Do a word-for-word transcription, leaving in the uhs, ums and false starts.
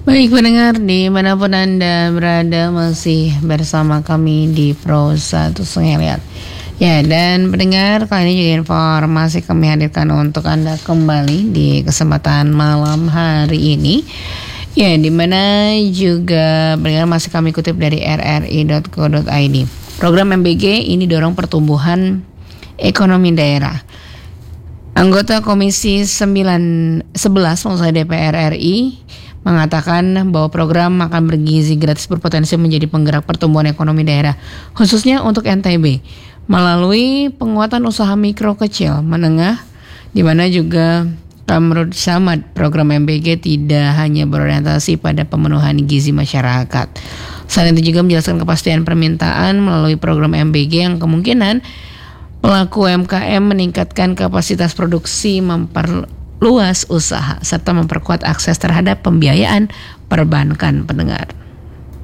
Baik pendengar, dimanapun Anda berada masih bersama kami di Pro satu Sengeliat. Ya, dan pendengar, kali ini juga informasi kami hadirkan untuk Anda kembali di kesempatan malam hari ini. Ya, dimana juga pendengar masih kami kutip dari r r i dot co dot i d. Program M B G ini dorong pertumbuhan ekonomi daerah. Anggota Komisi sembilan sebelas maksud D P R R I mengatakan bahwa program makan bergizi gratis berpotensi menjadi penggerak pertumbuhan ekonomi daerah, khususnya untuk N T B, melalui penguatan usaha mikro kecil menengah, di mana juga menurut Samad program M B G tidak hanya berorientasi pada pemenuhan gizi masyarakat. Selain itu juga menjelaskan kepastian permintaan melalui program M B G yang kemungkinan pelaku U M K M meningkatkan kapasitas produksi, memperluas usaha, serta memperkuat akses terhadap pembiayaan perbankan pendengar.